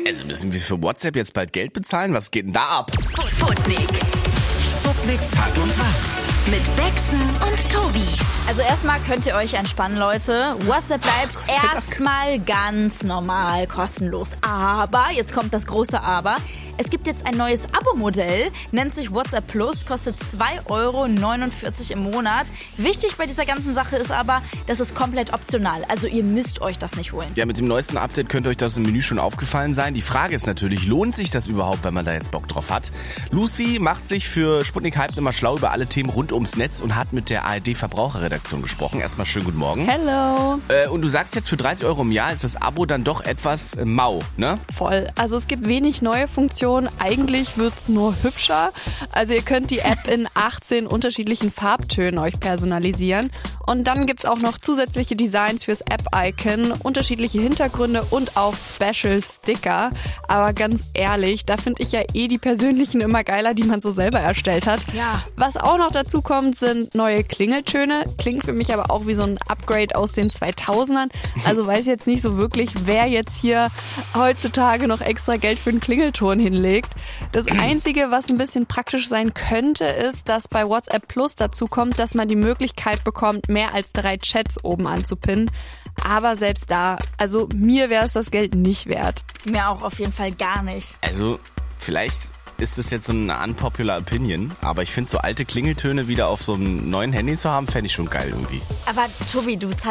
Also müssen wir für WhatsApp jetzt bald Geld bezahlen? Was geht denn da ab? Sputnik. Sputnik Tag und Tag. Mit Bexen und Tobi. Also erstmal könnt ihr euch entspannen, Leute. WhatsApp bleibt erstmal ganz normal kostenlos. Aber, jetzt kommt das große Aber, es gibt jetzt ein neues Abo-Modell, nennt sich WhatsApp Plus, kostet 2,49 € im Monat. Wichtig bei dieser ganzen Sache ist aber, das ist komplett optional. Also ihr müsst euch das nicht holen. Ja, mit dem neuesten Update könnte euch das im Menü schon aufgefallen sein. Die Frage ist natürlich, lohnt sich das überhaupt, wenn man da jetzt Bock drauf hat? Lucy macht sich für Sputnik Hype immer schlau über alle Themen rund ums Netz und hat mit der ARD-Verbraucherredaktion gesprochen. Erstmal schönen guten Morgen. Hello. Und du sagst jetzt, für 30 € im Jahr ist das Abo dann doch etwas mau, ne? Voll. Also es gibt wenig neue Funktionen. Eigentlich wird's nur hübscher. Also ihr könnt die App in 18 unterschiedlichen Farbtönen euch personalisieren. Und dann gibt's auch noch zusätzliche Designs fürs App-Icon, unterschiedliche Hintergründe und auch Special-Sticker. Aber ganz ehrlich, da finde ich ja die persönlichen immer geiler, die man so selber erstellt hat. Ja. Was auch noch dazu kommt, sind neue Klingeltöne. Klingt für mich aber auch wie so ein Upgrade aus den 2000ern. Also weiß jetzt nicht so wirklich, wer jetzt hier heutzutage noch extra Geld für einen Klingelton hinlegt. Das Einzige, was ein bisschen praktisch sein könnte, ist, dass bei WhatsApp Plus dazu kommt, dass man die Möglichkeit bekommt, mehr als 3 Chats oben anzupinnen. Aber selbst da, also mir wäre es das Geld nicht wert. Mir auch auf jeden Fall gar nicht. Also, vielleicht ist das jetzt so eine unpopular Opinion, aber ich finde, so alte Klingeltöne wieder auf so einem neuen Handy zu haben, fände ich schon geil irgendwie. Aber Tobi, du zahlst